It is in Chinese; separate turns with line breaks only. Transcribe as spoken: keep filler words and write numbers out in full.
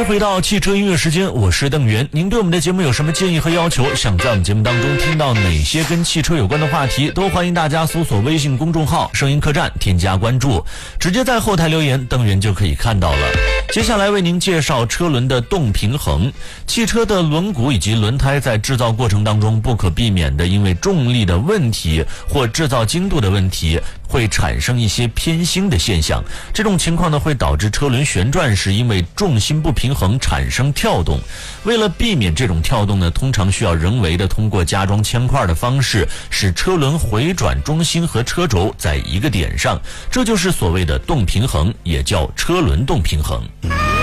回到汽车音乐时间，我是邓源。您对我们的节目有什么建议和要求？想在我们节目当中听到哪些跟汽车有关的话题，都欢迎大家搜索微信公众号声音客栈，添加关注，直接在后台留言，邓源就可以看到了。接下来为您介绍车轮的动平衡。汽车的轮毂以及轮胎在制造过程当中不可避免的因为重力的问题或制造精度的问题，会产生一些偏心的现象。这种情况呢，会导致车轮旋转时因为重心不平衡产生跳动。为了避免这种跳动呢，通常需要人为的通过加装铅块的方式，使车轮回转中心和车轴在一个点上，这就是所谓的动平衡，也叫车轮动平衡。